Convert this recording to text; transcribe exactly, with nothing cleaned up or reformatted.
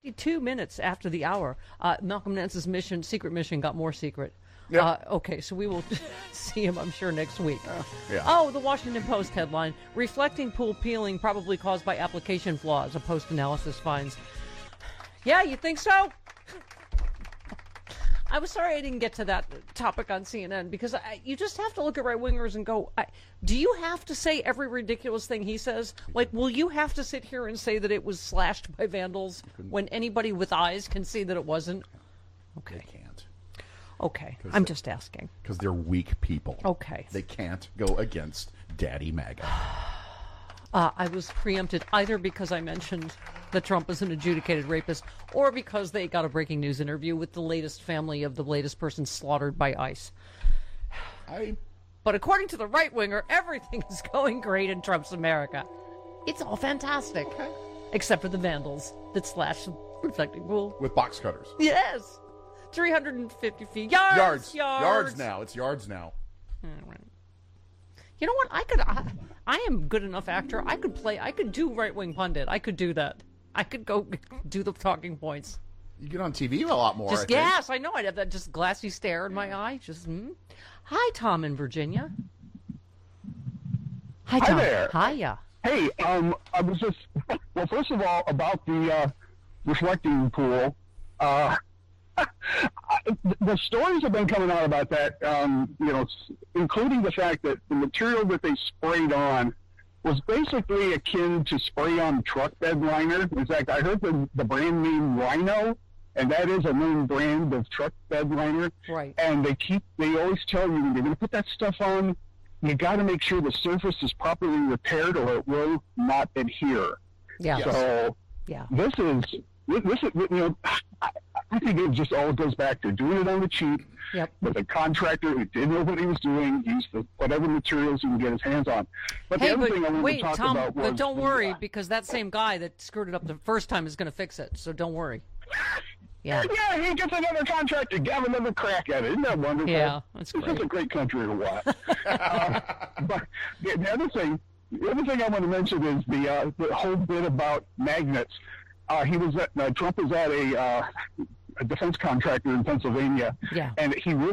Two minutes after the hour, uh, Malcolm Nance's mission, secret mission, got more secret. Yep. Uh, okay, so we will see him, I'm sure, next week. Uh, yeah. Oh, the Washington Post headline, reflecting pool peeling probably caused by application flaws, a post-analysis finds. Yeah, you think so? I was sorry I didn't get to that topic on C N N, because I, you just have to look at right-wingers and go, I, do you have to say every ridiculous thing he says? Like, will you have to sit here and say that it was slashed by vandals when anybody with eyes can see that it wasn't? Okay. They can't. Okay, I'm just asking. Because they're weak people. Okay. They can't go against Daddy MAGA. Uh, I was preempted either because I mentioned that Trump is an adjudicated rapist or because they got a breaking news interview with the latest family of the latest person slaughtered by ICE. I... But according to the right-winger, everything is going great in Trump's America. It's all fantastic. Okay. Except for the vandals that slash the reflecting pool. With box cutters. Yes. three hundred fifty feet. Yards. Yards. Yards. Yards now. It's yards now. All right. You know what? I could. I, I am good enough actor. I could play. I could do right wing pundit. I could do that. I could go do the talking points. You get on T V a lot more. Just I think. yes, I know. I'd have that just glassy stare in my eye. Just hmm. Hi, Tom in Virginia. Hi, Tom. Hi there. Hiya. Hey, um, I was just well. First of all, about the uh, reflecting pool. Uh, the stories have been coming out about that, um, you know, including the fact that the material that they sprayed on was basically akin to spray on truck bed liner. In fact, I heard the, the brand name Rhino, and that is a known brand of truck bed liner. Right. And they keep, they always tell you, when you're going to put that stuff on, you got to make sure the surface is properly repaired or it will not adhere. Yeah. So yeah. this is, this is, you know, I, I think it just all goes back to doing it on the cheap. Yep. With a contractor who didn't know what he was doing, used the, whatever materials he can get his hands on. But hey, the other but thing I wanted wait, to talk Tom, about was... but don't the, worry, uh, because that same guy that screwed it up the first time is going to fix it, so don't worry. Yeah. Yeah, he gets another contractor, have another crack at it. Isn't that wonderful? Yeah, that's This great. is a great country to watch. uh, but the, the other thing, the other thing I want to mention is the uh, the whole bit about magnets. Uh, he was at, uh, Trump was at a, uh, a defense contractor in Pennsylvania, Yeah. and he really